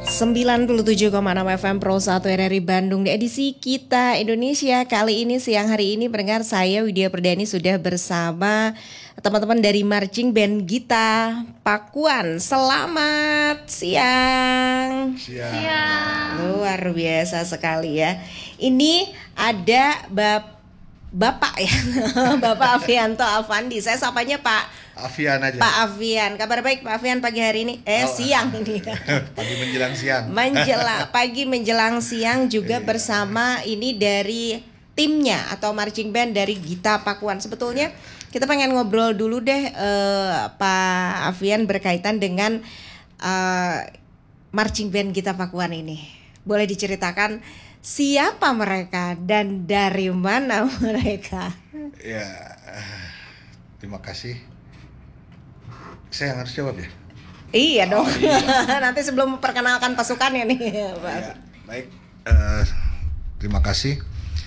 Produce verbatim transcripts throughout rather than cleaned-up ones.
sembilan puluh tujuh koma enam F M Pro satu R R I Bandung di edisi Kita Indonesia. Kali ini siang hari ini pendengar, saya Widya Perdani sudah bersama teman-teman dari Marching Band Gita Pakuan. Selamat siang. Siang. Siang. Luar biasa sekali ya. Ini ada Bap Bapak ya, Bapak Afianto Avandi. Saya sapanya Pak Afian aja. Pak Afian. Kabar baik Pak Afian pagi hari ini? Eh Oh. siang ini. Pagi menjelang siang. Menjelang pagi menjelang siang juga bersama ini dari timnya atau marching band dari Gita Pakuan. Sebetulnya kita pengen ngobrol dulu deh eh, Pak Afian berkaitan dengan eh, marching band Gita Pakuan ini. Boleh diceritakan siapa mereka dan dari mana mereka? Ya, terima kasih. Saya yang harus jawab ya. Iya dong. Oh, iya. Nanti sebelum memperkenalkan pasukannya nih, Pak. Ya, baik. Eh, terima kasih.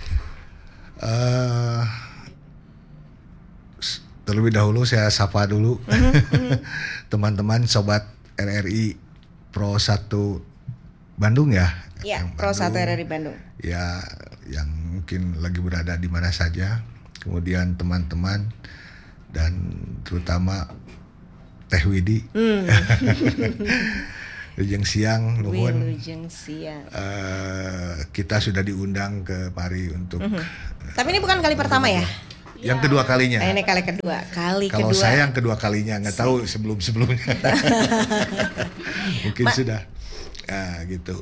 Eh, s- terlebih dahulu saya sapa dulu teman-teman sobat R R I Pro satu Bandung ya. Iya, Yang Pro satu Bandung. R R I Bandung. Ya, yang mungkin lagi berada di mana saja, kemudian teman-teman dan terutama Teh Widi, Hmm. Lujeng siang, nuhun. Wilujeng siang. Eh, kita sudah diundang ke Pari untuk Tapi ini bukan kali pertama ya? yang kedua kalinya. Nah, ini kali kedua. Kali Kalau kedua. saya yang kedua kalinya, nggak tahu sebelum-sebelumnya. Mungkin Ma- sudah. Ya, gitu.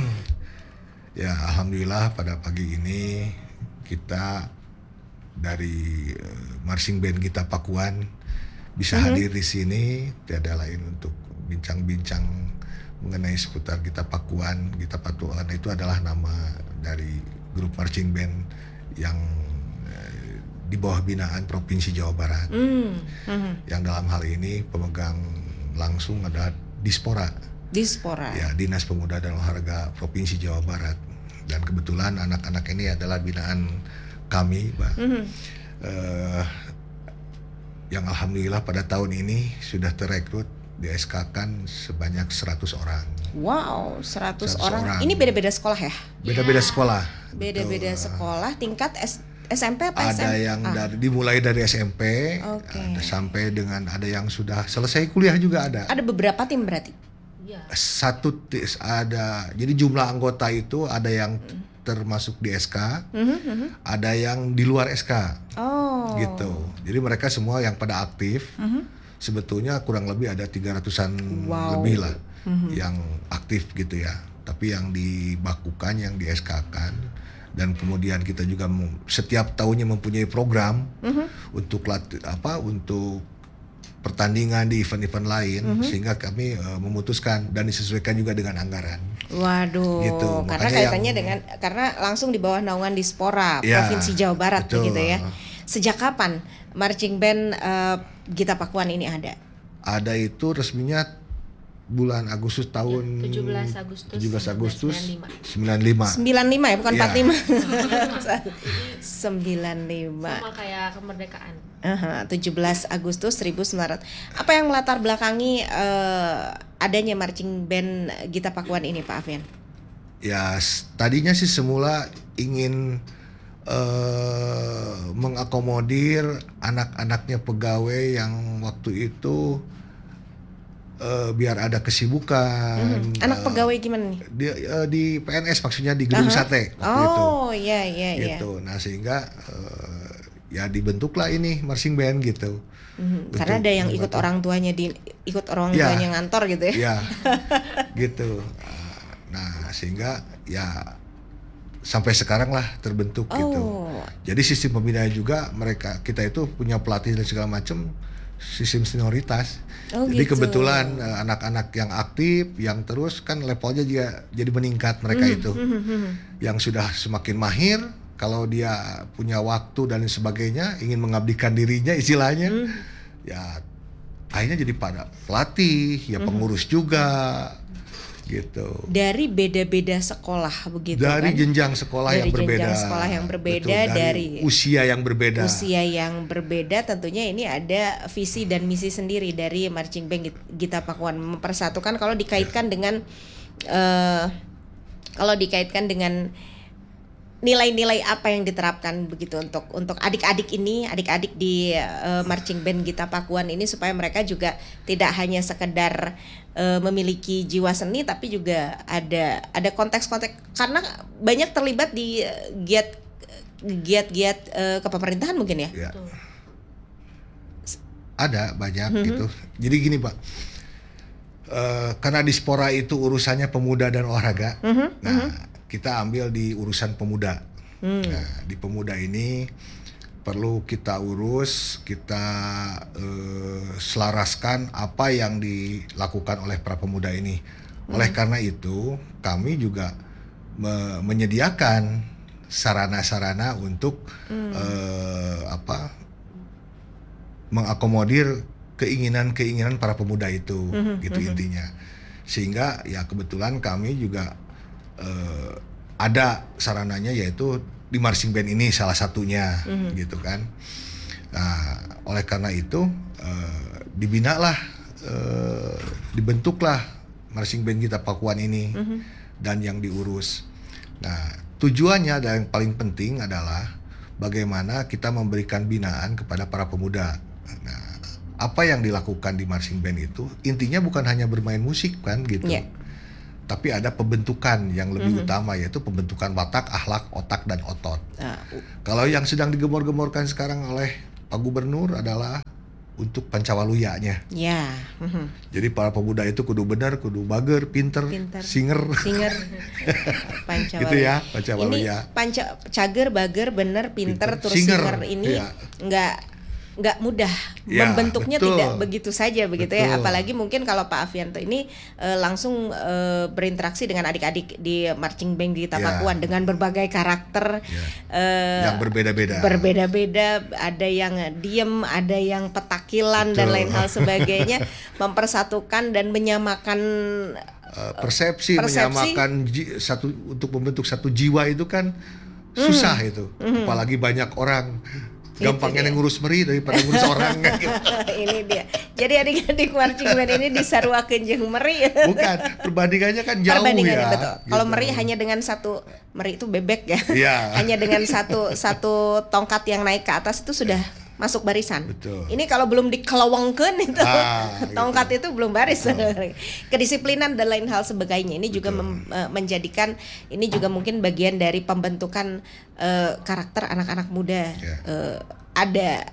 Ya, alhamdulillah pada pagi ini kita dari eh, marching band Gita Pakuan bisa hadir di sini, tiada lain untuk bincang-bincang mengenai seputar Gita Pakuan. Gita Pakuan itu adalah nama dari grup marching band yang eh, di bawah binaan Provinsi Jawa Barat. Hmm. Hmm. Yang dalam hal ini pemegang langsung adalah Dispora, Dispora. ya, Dinas Pemuda dan Olahraga Provinsi Jawa Barat. Dan kebetulan anak-anak ini adalah binaan kami, Mbak. Mhm. Eh, yang alhamdulillah pada tahun ini sudah terekrut, di S K-kan sebanyak seratus orang. Wow, seratus seratus orang. orang. Ini beda-beda sekolah ya? Beda-beda sekolah. Beda-beda Betul. sekolah, tingkat S- SMP apa S M P? Ada yang Ah. dari dimulai dari S M P, Oke. ada sampai dengan ada yang sudah selesai kuliah juga ada. Ada beberapa tim berarti? Iya. Satu tis ada, jadi jumlah anggota itu ada yang termasuk di S K, Mhm, mhm. ada yang di luar S K, Oh. gitu. Jadi mereka semua yang pada aktif, Mhm. sebetulnya kurang lebih ada tiga ratusan Wow. lebih lah yang aktif gitu ya. Tapi yang dibakukan, yang di S K-kan, dan kemudian kita juga mem- setiap tahunnya mempunyai program untuk latih apa untuk pertandingan di event-event lain, sehingga kami eh, memutuskan dan disesuaikan juga dengan anggaran. Waduh, Gitu, karena makanya kaitannya yang- dengan karena langsung di bawah naungan Dispora Ya, Provinsi Jawa Barat betul. begitu ya. Sejak kapan marching band eh, Gita Pakuan ini ada? Ada itu resminya bulan Agustus tahun tujuh belas Agustus tujuh belas Agustus sembilan puluh lima. sembilan puluh lima. sembilan puluh lima ya, bukan Iya. empat puluh lima. sembilan puluh lima. Sama kayak kemerdekaan. Aha, tujuh belas Agustus seribu sembilan ratus. Apa yang melatar belakangi eh, adanya marching band Gita Pakuan ini, Pak Afian? Ya, s- tadinya sih semula ingin eh, mengakomodir anak-anaknya pegawai yang waktu itu eh, biar ada kesibukan. Anak eh, pegawai gimana nih? di, eh, di P N S maksudnya di Gedung Aha. Sate waktu itu. Oh, iya iya iya. Gitu. Nah, sehingga eh, ya dibentuklah ini marching band gitu. Mhm, Untuk Karena ada yang ikut membantu. orang tuanya di ikut orang Ya. tuanya ngantor gitu ya. Ya, gitu. Nah, sehingga ya sampai sekarang lah terbentuk gitu. Oh. Jadi sistem pembinaan juga mereka kita itu punya pelatih dan segala macam sistem senioritas. Oh, Jadi gitu. kebetulan eh, anak-anak yang aktif, yang terus kan levelnya juga jadi meningkat mereka Hmm, itu. Yang sudah semakin mahir, kalau dia punya waktu dan sebagainya, ingin mengabdikan dirinya istilahnya, Hmm. ya akhirnya jadi pada pelatih, ya pengurus juga, gitu. Dari beda-beda sekolah begitu Dari kan? jenjang sekolah Dari yang berbeda, jenjang sekolah yang berbeda, Betul, dari usia yang berbeda. usia yang berbeda, tentunya ini ada visi dan misi sendiri dari marching band Gita Pakuan, mempersatukan kalau dikaitkan dengan uh, kalau dikaitkan dengan nilai-nilai apa yang diterapkan begitu untuk untuk adik-adik ini, adik-adik di uh, marching band Gita Pakuan ini supaya mereka juga tidak hanya sekedar uh, memiliki jiwa seni tapi juga ada ada konteks-konteks karena banyak terlibat di uh, giat giat-giat uh, kepemerintahan mungkin ya. Ya. Ada banyak mm-hmm. gitu. Jadi gini Pak, uh, karena Dispora itu urusannya pemuda dan olahraga, mm-hmm. nah mm-hmm. kita ambil di urusan pemuda. Hmm. Nah, di pemuda ini perlu kita urus, kita eh, selaraskan apa yang dilakukan oleh para pemuda ini. Hmm. Oleh karena itu, kami juga me- menyediakan sarana-sarana untuk hmm. eh, apa mengakomodir keinginan-keinginan para pemuda itu, hmm. gitu hmm. intinya. Sehingga ya kebetulan kami juga Uh, ada sarananya yaitu di marching band ini salah satunya mm-hmm. gitu kan. Nah, oleh karena itu uh, dibinalah, uh, dibentuklah marching band Gita Pakuan ini mm-hmm. dan yang diurus. Nah, tujuannya dan yang paling penting adalah bagaimana kita memberikan binaan kepada para pemuda. Nah, apa yang dilakukan di marching band itu intinya bukan hanya bermain musik kan gitu. Yeah. Tapi ada pembentukan yang lebih mm-hmm. utama yaitu pembentukan watak, akhlak, otak dan otot. Uh. Kalau yang sedang digemor-gemorkan sekarang oleh Pak Gubernur adalah untuk pancawaluyanya. Ya. Yeah. Mm-hmm. Jadi para pemuda itu kudu benar, kudu bager, pinter, pinter. singer. Singer. Pancawaluya. Gitu ya, pancawaluyya. Ini panca cager, bager, bener, pinter, pinter. terus singer, singer ini ya. enggak nggak mudah ya, membentuknya betul. Tidak begitu saja begitu betul. Ya apalagi mungkin kalau Pak Afianto ini e, langsung e, berinteraksi dengan adik-adik di marching band Gita ya. Pakuan dengan berbagai karakter ya. e, yang berbeda-beda berbeda-beda ada yang diem ada yang petakilan betul. Dan lain hal sebagainya mempersatukan dan menyamakan uh, persepsi, persepsi menyamakan ji, satu untuk membentuk satu jiwa itu kan susah mm. itu mm. apalagi banyak orang. Gampangnya yang ngurus meri daripada ngurus orang. Ini dia. Jadi adik-adik marching band ini disaruakeun jeung meri. Bukan, perbandingannya kan jauh perbandingannya, ya. Betul. Gitu. Kalau meri hanya dengan satu meri itu bebek ya. Yeah. Hanya dengan satu satu tongkat yang naik ke atas itu sudah masuk barisan. Betul. Ini kalau belum dikelowongkeun itu ah, tongkat gitu. Itu belum baris. Betul. Kedisiplinan dan lain hal sebagainya ini betul. Juga mem, uh, menjadikan ini juga mungkin bagian dari pembentukan uh, karakter anak-anak muda. Yeah. Uh, ada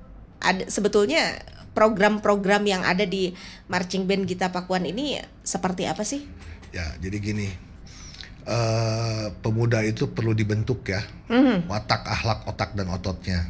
ada sebetulnya program-program yang ada di marching band Gita Pakuan ini seperti apa sih? Ya, jadi gini. Uh, pemuda itu perlu dibentuk ya. Mm-hmm. Watak, akhlak, otak dan ototnya.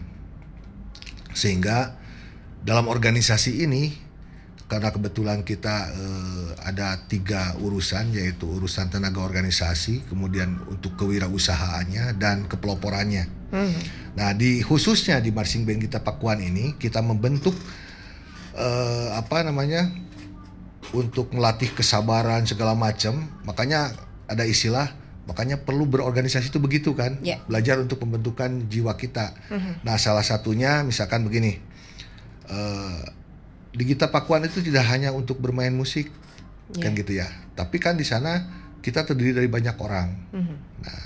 Sehingga dalam organisasi ini karena kebetulan kita eh, ada tiga urusan yaitu urusan tenaga organisasi, kemudian untuk kewirausahaannya dan kepeloporannya. Hmm. Nah di khususnya di marching band Gita Pakuan ini kita membentuk eh, apa namanya untuk melatih kesabaran segala macam. Makanya ada istilah makanya perlu berorganisasi itu begitu kan, yeah. Belajar untuk pembentukan jiwa kita. Mm-hmm. Nah salah satunya misalkan begini, uh, di Gita Pakuan itu tidak hanya untuk bermain musik, yeah. Kan gitu ya. Tapi kan di sana kita terdiri dari banyak orang. Mm-hmm. Nah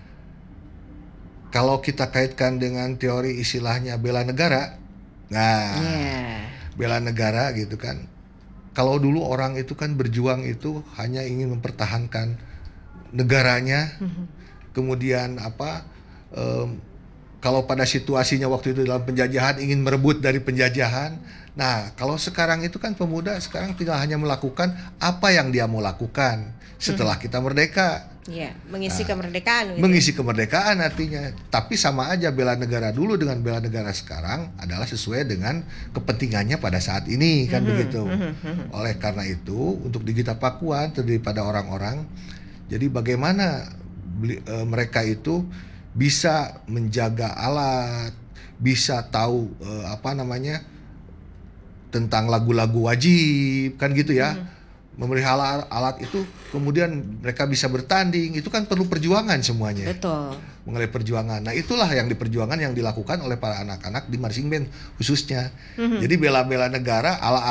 kalau kita kaitkan dengan teori istilahnya bela negara, nah yeah. Bela negara gitu kan. Kalau dulu orang itu kan berjuang itu hanya ingin mempertahankan negaranya, mm-hmm. Kemudian apa? Um, kalau pada situasinya waktu itu dalam penjajahan ingin merebut dari penjajahan. Nah, kalau sekarang itu kan pemuda sekarang tinggal hanya melakukan apa yang dia mau lakukan setelah mm-hmm. kita merdeka. Ya, mengisi nah, kemerdekaan. Gitu. Mengisi kemerdekaan artinya. Tapi sama aja bela negara dulu dengan bela negara sekarang adalah sesuai dengan kepentingannya pada saat ini kan mm-hmm. begitu. Mm-hmm. Oleh karena itu untuk di Gita Pakuan terdiri pada orang-orang. Jadi bagaimana beli, e, mereka itu bisa menjaga alat, bisa tahu e, apa namanya tentang lagu-lagu wajib kan gitu ya. Hmm. Memelihara alat itu kemudian mereka bisa bertanding, itu kan perlu perjuangan semuanya. Betul. Mengenai perjuangan. Nah, itulah yang diperjuangan yang dilakukan oleh para anak-anak di marching band khususnya. Hmm. Jadi bela-bela negara ala-ala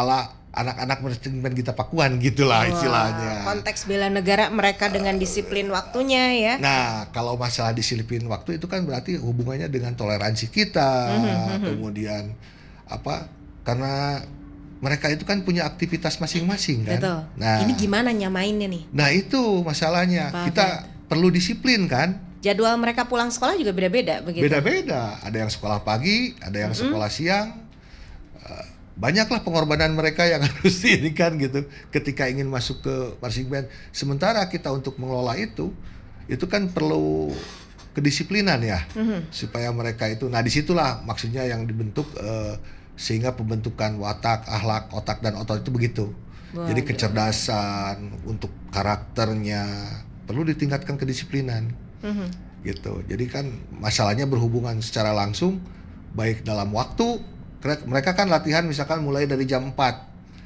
anak-anak marching band Gita Pakuan gitulah Wah, istilahnya. konteks bela negara mereka dengan disiplin waktunya ya. Nah, kalau masalah disiplin waktu itu kan berarti hubungannya dengan toleransi kita, Mm-hmm. kemudian apa? Karena mereka itu kan punya aktivitas masing-masing kan. Betul. Nah, Ini gimana nyamainnya nih? nah itu masalahnya. Apa, Kita perlu disiplin kan. Jadwal mereka pulang sekolah juga beda-beda begitu. Beda-beda. Ada yang sekolah pagi, ada yang sekolah siang. Eh, Banyaklah pengorbanan mereka yang harus ini kan gitu. Ketika ingin masuk ke marching band. Sementara kita untuk mengelola itu, itu kan perlu kedisiplinan ya, Mhm. supaya mereka itu. Nah disitulah maksudnya yang dibentuk eh, sehingga pembentukan watak, akhlak, otak dan otot itu begitu. Wah, Jadi gila. kecerdasan untuk karakternya perlu ditingkatkan kedisiplinan. Mhm. Gitu. Jadi kan masalahnya berhubungan secara langsung baik dalam waktu. Kere- mereka kan latihan misalkan mulai dari jam empat.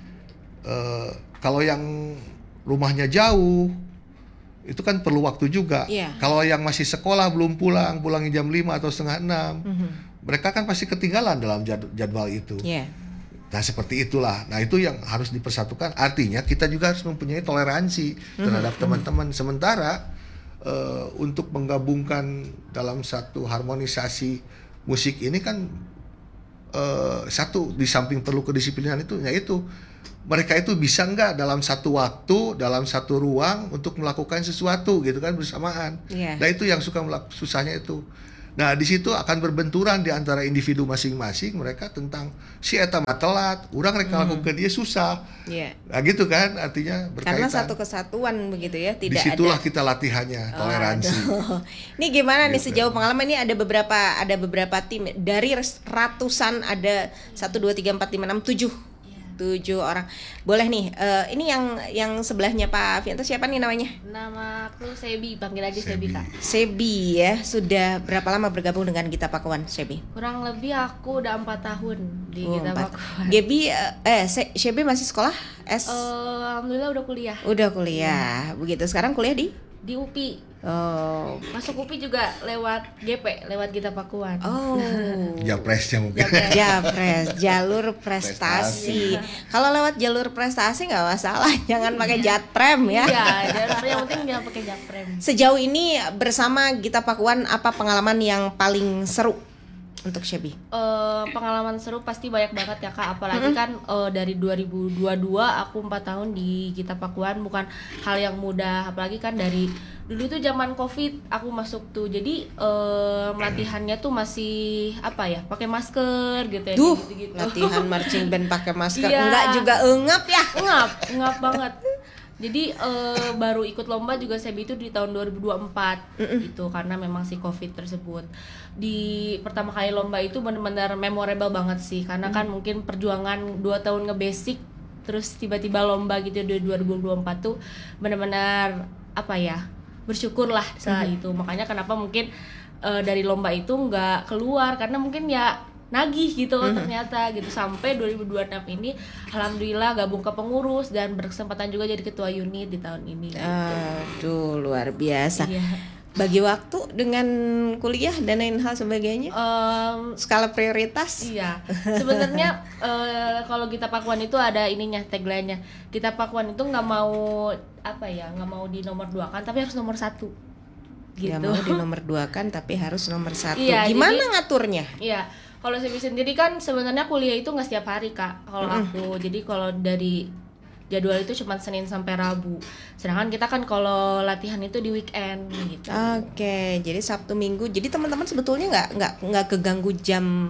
Eh, kalau yang rumahnya jauh itu kan perlu waktu juga. Iya. Kalau yang masih sekolah belum pulang, pulangnya jam lima atau setengah enam, Mhm. mereka kan pasti ketinggalan dalam jad- jadwal itu. Iya. Nah seperti itulah. Nah itu yang harus dipersatukan. Artinya kita juga harus mempunyai toleransi terhadap teman-teman. Sementara eh, untuk menggabungkan dalam satu harmonisasi musik ini kan eh, satu di samping perlu kedisiplinan itu, yaitu mereka itu bisa nggak dalam satu waktu, dalam satu ruang untuk melakukan sesuatu gitu kan bersamaan. Iya. Nah itu yang suka melak- susahnya itu. Nah di situ akan berbenturan di antara individu masing-masing mereka tentang si eta mah telat, urang rek ngalakukeun dia susah. Iya. Nah gitu kan artinya Karena berkaitan. satu kesatuan begitu ya, tidak Disitulah ada. kita latihannya toleransi. Aduh. Ini gimana nih Gitu. sejauh pengalaman ini ada beberapa ada beberapa tim dari ratusan, ada satu dua tiga empat lima enam tujuh tujuh orang. Boleh nih, eh, ini yang yang sebelahnya Pak Fianto siapa nih namanya? Nama aku Sebi, panggil aja Sebi, Sebi. Kak. Sebi ya. Sudah berapa lama bergabung dengan Gita Pakuan, Sebi? Kurang lebih aku udah empat tahun di Oh, Gita empat. Pakuan. Gebi eh eh, Se- Sebi masih sekolah? S Eh, Alhamdulillah udah kuliah udah kuliah. Begitu. Sekarang kuliah di di U P I. Oh. Masuk U P I juga lewat G P, lewat Gita Pakuan. Oh. Japresnya mungkin. Japres. Japres, jalur prestasi. Kalau lewat jalur prestasi nggak masalah, jangan pakai jatprem ya. Iya, dan yang penting jangan pakai Japrem. Sejauh ini bersama Gita Pakuan, apa pengalaman yang paling seru untuk Shebi? Eh, pengalaman seru pasti banyak banget ya Kak, apalagi kan eh, dari dua ribu dua puluh dua aku empat tahun di Gita Pakuan, bukan hal yang mudah, apalagi kan dari dulu tuh zaman Covid aku masuk tuh, jadi eh, latihannya tuh masih apa ya, pakai masker gitu ya, Duh, gitu-gitu. latihan marching band pakai masker, Iya. enggak juga engap ya? ngap ngap banget. Jadi eh, baru ikut lomba juga Sebi itu di tahun dua ribu dua puluh empat gitu, karena memang si Covid tersebut. Di pertama kali lomba itu benar-benar memorable banget sih, karena kan mungkin perjuangan dua tahun ngebasic terus tiba-tiba lomba gitu di dua ribu dua puluh empat tuh benar-benar apa ya, bersyukurlah saat itu. Makanya kenapa mungkin eh, dari lomba itu nggak keluar, karena mungkin ya nagih gitu ternyata gitu, sampai dua ribu dua puluh enam ini alhamdulillah gabung ke pengurus dan berkesempatan juga jadi ketua unit di tahun ini gitu. Aduh, luar biasa. Iya. Bagi waktu dengan kuliah dan lain hal sebagainya. Em, Skala prioritas. iya, sebenarnya eh, kalau Gita Pakuan itu ada ininya, tagline-nya. Gita Pakuan itu nggak mau apa ya, nggak mau di nomor dua kan, tapi harus nomor satu. Gitu. Gak mau di nomor dua kan, tapi harus nomor satu. Iya, Gimana jadi- ngaturnya? Iya, kalau saya sendiri kan sebenarnya kuliah itu nggak setiap hari Kak. Kalau aku, jadi kalau dari jadwal itu cuma Senin sampai Rabu. Sedangkan kita kan kalau latihan itu di weekend gitu. Oke, jadi Sabtu Minggu. Jadi teman-teman sebetulnya nggak nggak nggak keganggu jam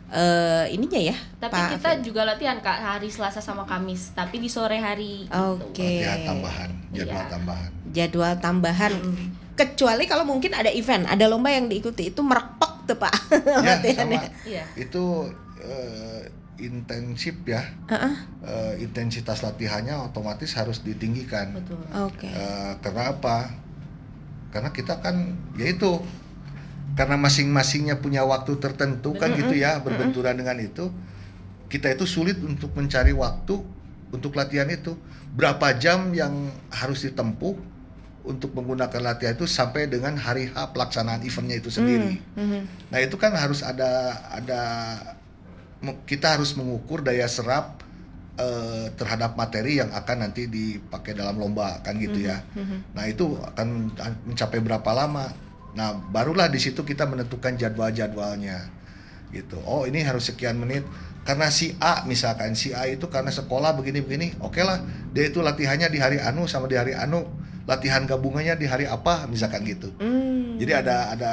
eh, ininya ya. Tapi Pak kita Fian? juga latihan Kak hari Selasa sama Kamis, tapi di sore hari. Oke. Latihan tambahan, jadwal Iya. tambahan. Jadwal tambahan. Kecuali kalau mungkin ada event, ada lomba yang diikuti, itu merekpok tuh Pak Ya, latihannya. sama. Iya. Itu eh, intensif ya. Heeh. Eh, intensitas latihannya otomatis harus ditinggikan. Betul. Oke. Eh, karena apa? Karena kita kan yaitu karena masing-masingnya punya waktu tertentu kan gitu ya, berbenturan dengan itu. Kita itu sulit untuk mencari waktu untuk latihan itu. Berapa jam yang harus ditempuh untuk menggunakan latihan itu sampai dengan hari H pelaksanaan eventnya itu sendiri. Mhm. Nah, itu kan harus ada ada kita harus mengukur daya serap eh, terhadap materi yang akan nanti dipakai dalam lomba kan gitu ya. Nah itu akan mencapai berapa lama. Nah barulah di situ kita menentukan jadwal-jadwalnya gitu. Oh ini harus sekian menit. Karena si A misalkan, si A itu karena sekolah begini-begini, oke lah dia itu latihannya di hari anu sama di hari anu, latihan gabungannya di hari apa misalkan gitu. Hmm. Jadi ada ada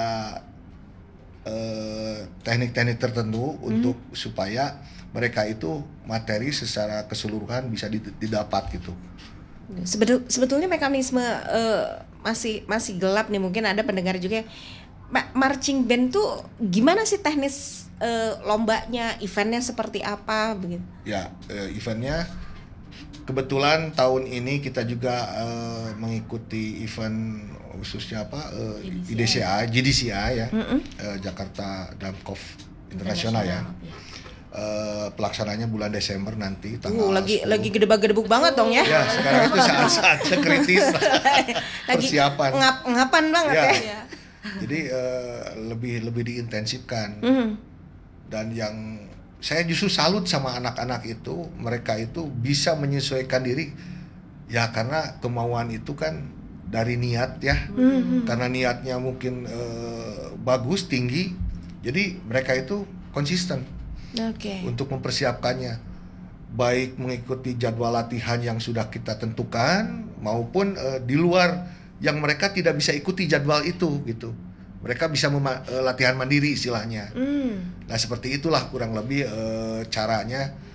eh, teknik-teknik tertentu untuk supaya mereka itu materi secara keseluruhan bisa didapat gitu. Sebetul, sebetulnya mekanisme eh, masih masih gelap nih, mungkin ada pendengar juga. Ma- marching band tuh gimana sih teknis eh, lombanya, eventnya seperti apa begitu? Ya, eh, eventnya kebetulan tahun ini kita juga eh, mengikuti event khususnya apa eh, I D C A, J D C A ya, eh, Jakarta Damkov Internasional ya. Eh, pelaksananya bulan Desember nanti Uh, tanggal lagi sepuluh. lagi gedebak-gedebuk banget dong ya. Ya, sekarang itu saat-saatnya kritis Lagi persiapan. ngap ngapan banget Ya. ya. Jadi eh, lebih lebih diintensifkan. Mhm. Dan yang saya justru salut sama anak-anak itu, mereka itu bisa menyesuaikan diri ya karena kemauan itu kan dari niat ya. Karena niatnya mungkin eh, bagus, tinggi. Jadi mereka itu konsisten Oke. untuk mempersiapkannya, baik mengikuti jadwal latihan yang sudah kita tentukan maupun eh, di luar yang mereka tidak bisa ikuti jadwal itu gitu. Mereka bisa mema- eh, latihan mandiri istilahnya. Hmm. Nah seperti itulah kurang lebih eh, caranya